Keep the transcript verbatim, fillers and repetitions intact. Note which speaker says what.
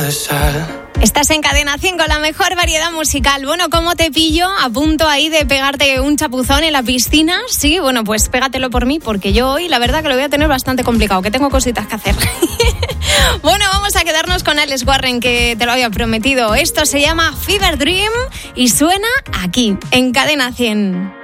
Speaker 1: de sal.
Speaker 2: Estás en Cadena cien con la mejor variedad musical. Bueno, ¿cómo te pillo? A punto ahí de pegarte un chapuzón en la piscina. Sí, bueno, pues pégatelo por mí, porque yo hoy la verdad que lo voy a tener bastante complicado, que tengo cositas que hacer. Bueno, vamos a quedarnos con Alex Warren, que te lo había prometido. Esto se llama Fever Dream y suena aquí, en Cadena cien.